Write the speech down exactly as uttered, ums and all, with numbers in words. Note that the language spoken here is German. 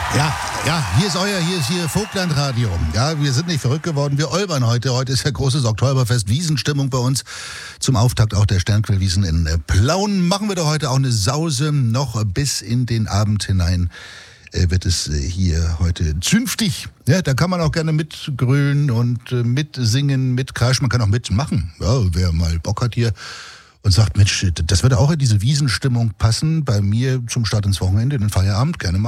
Ja, ja, hier ist euer, hier ist hier Vogtlandradio. Ja, wir sind nicht verrückt geworden, wir olbern heute. Heute ist ja großes Oktoberfest, Wiesenstimmung bei uns. Zum Auftakt auch der Sternquellwiesen in Plauen. Machen wir doch heute auch eine Sause, noch bis in den Abend hinein äh, wird es äh, hier heute zünftig. Ja, da kann man auch gerne mitgrölen und äh, mitsingen, mitkreischen. Man kann auch mitmachen, ja, wer mal Bock hat hier. Und sagt, Mensch, das würde auch in diese Wiesenstimmung passen, bei mir zum Start ins Wochenende, in den Feierabend, gerne mal.